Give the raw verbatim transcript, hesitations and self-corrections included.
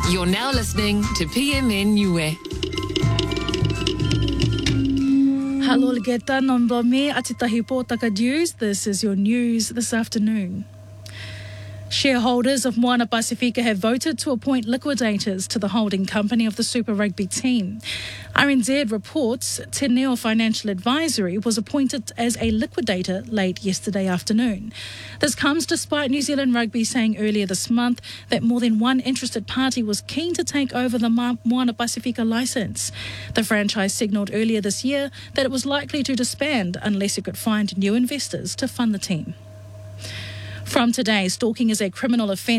You're now listening to P M N Niue. Halo legeta nombomi atitahi pōtaka news. This is your news this afternoon. Shareholders of Moana Pacifica have voted to appoint liquidators to the holding company of the Super Rugby team. R N Z reports Te Neo Financial Advisory was appointed as a liquidator late yesterday afternoon. This comes despite New Zealand Rugby saying earlier this month that more than one interested party was keen to take over the Moana Pacifica licence. The franchise signalled earlier this year that it was likely to disband unless it could find new investors to fund the team. From today, stalking is a criminal offence